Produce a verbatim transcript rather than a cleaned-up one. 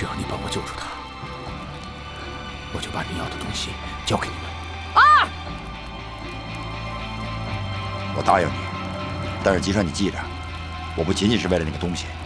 只要你帮我救出他，我就把你要的东西交给你们。 啊！ 我答应你，但是吉川，你记着，我不仅仅是为了那个东西。